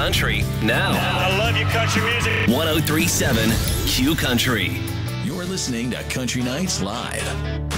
country now. I love you, country music. 1037 Q Country. You're listening to Country Nights Live.